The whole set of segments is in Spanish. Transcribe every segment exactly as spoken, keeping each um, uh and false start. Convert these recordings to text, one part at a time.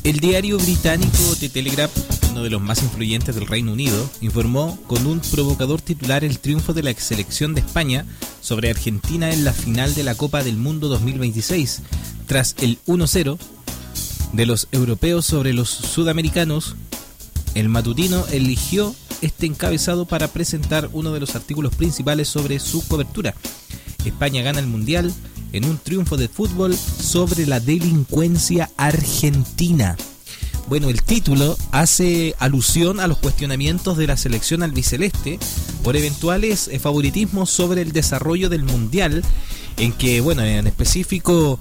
El diario británico The Telegraph, uno de los más influyentes del Reino Unido, informó con un provocador titular el triunfo de la selección de España sobre Argentina en la final de la Copa del Mundo dos mil veintiséis. Tras el uno cero de los europeos sobre los sudamericanos, el matutino eligió este encabezado para presentar uno de los artículos principales sobre su cobertura. España gana el Mundial en un triunfo de fútbol sobre la delincuencia argentina. Bueno, el título hace alusión a los cuestionamientos de la selección albiceleste por eventuales favoritismos sobre el desarrollo del Mundial, en que, bueno, en específico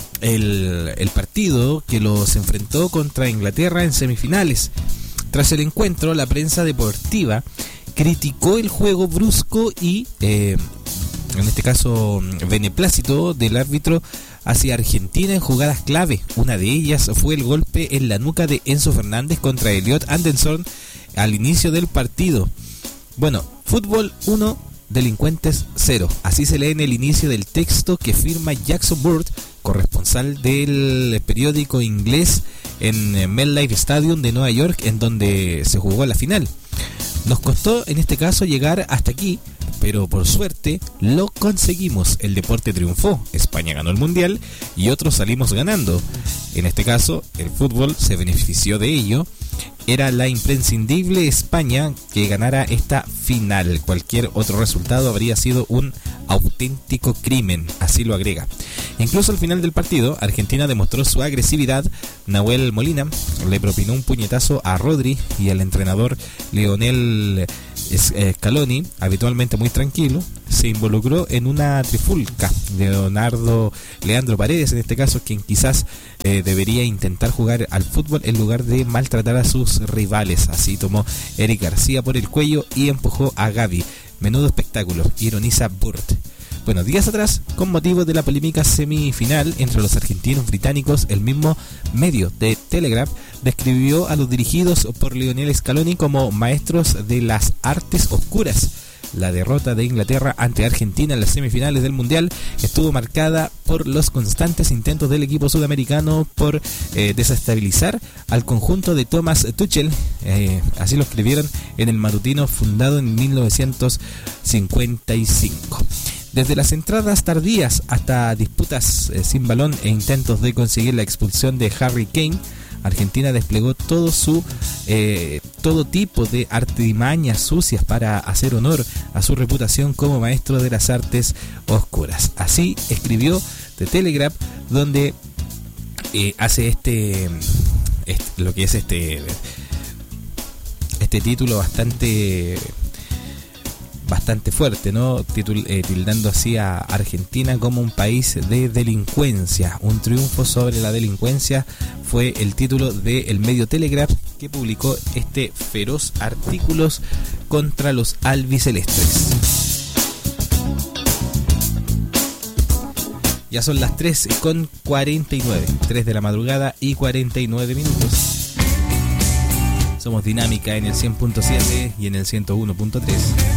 el, el partido que los enfrentó contra Inglaterra en semifinales. Tras el encuentro, la prensa deportiva criticó el juego brusco y, eh, en este caso, beneplácito del árbitro hacia Argentina en jugadas clave. Una de ellas fue el golpe en la nuca de Enzo Fernández contra Elliot Anderson al inicio del partido. Bueno, fútbol uno, delincuentes cero. Así se lee en el inicio del texto que firma Jackson Bird, corresponsal del periódico inglés en MetLife Stadium de Nueva York, en donde se jugó la final. Nos costó en este caso llegar hasta aquí, pero por suerte lo conseguimos. El deporte triunfó, España ganó el Mundial y otros salimos ganando. En este caso, el fútbol se benefició de ello. Era la imprescindible España que ganara esta final. Cualquier otro resultado habría sido un auténtico crimen, así lo agrega. Incluso al final del partido, Argentina demostró su agresividad. Nahuel Molina le propinó un puñetazo a Rodri y el entrenador Lionel Scaloni, habitualmente muy tranquilo, se involucró en una trifulca. Leonardo Leandro Paredes, en este caso, quien quizás eh, debería intentar jugar al fútbol en lugar de maltratar a sus rivales. Así tomó Eric García por el cuello y empujó a Gavi. Menudo espectáculo, ironiza Burt. Bueno, días atrás, con motivo de la polémica semifinal entre los argentinos británicos, el mismo medio de Telegraph describió a los dirigidos por Lionel Scaloni como maestros de las artes oscuras. La derrota de Inglaterra ante Argentina en las semifinales del Mundial estuvo marcada por los constantes intentos del equipo sudamericano por eh, desestabilizar al conjunto de Thomas Tuchel. Eh, así lo escribieron en el matutino fundado en mil novecientos cincuenta y cinco. Desde las entradas tardías hasta disputas eh, sin balón e intentos de conseguir la expulsión de Harry Kane, Argentina desplegó todo su eh, todo tipo de artimañas sucias para hacer honor a su reputación como maestro de las artes oscuras. Así escribió The Telegraph, donde eh, hace este, este lo que es este este título bastante bastante fuerte, ¿no? Titul, eh, tildando así a Argentina como un país de delincuencia. Un triunfo sobre la delincuencia fue el título del medio Telegraph, que publicó este feroz artículos contra los albicelestes. Ya son las tres con cuarenta y nueve, tres de la madrugada y cuarenta y nueve minutos. Somos Dinámica en el cien punto siete y en el ciento uno punto tres.